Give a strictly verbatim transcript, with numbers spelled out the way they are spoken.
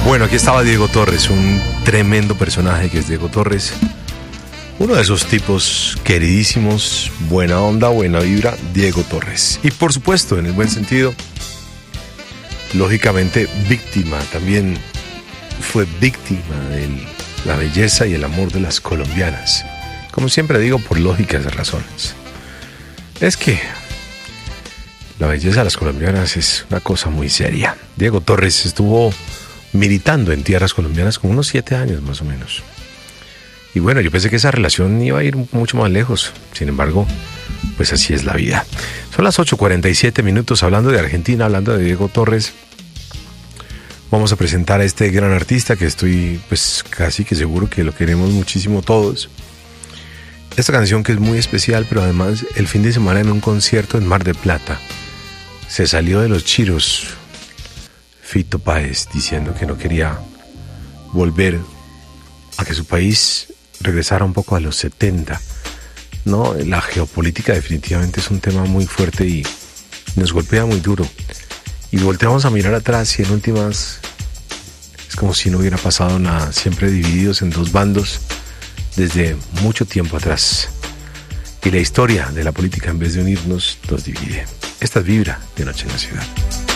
Bueno, aquí estaba Diego Torres, un tremendo personaje que es Diego Torres. Uno de esos tipos queridísimos, buena onda, buena vibra, Diego Torres. Y por supuesto, en el buen sentido, lógicamente víctima, también fue víctima de la belleza y el amor de las colombianas. Como siempre digo, por lógicas razones. Es que la belleza de las colombianas es una cosa muy seria. Diego Torres estuvo militando en tierras colombianas como unos siete años más o menos. Y bueno, yo pensé que esa relación iba a ir mucho más lejos. Sin embargo, pues así es la vida. Son las ocho cuarenta y siete minutos, hablando de Argentina, hablando de Diego Torres. Vamos a presentar a este gran artista que estoy pues casi que seguro que lo queremos muchísimo todos. Esta canción que es muy especial, pero además el fin de semana en un concierto en Mar del Plata se salió de los chiros Fito Páez diciendo que no quería volver a que su país regresara un poco a los setenta. No, la geopolítica definitivamente es un tema muy fuerte y nos golpea muy duro. Y volteamos a mirar atrás y en últimas es como si no hubiera pasado nada, siempre divididos en dos bandos desde mucho tiempo atrás. Y la historia de la política, en vez de unirnos, nos divide. Esta es Vibra de Noche en la Ciudad.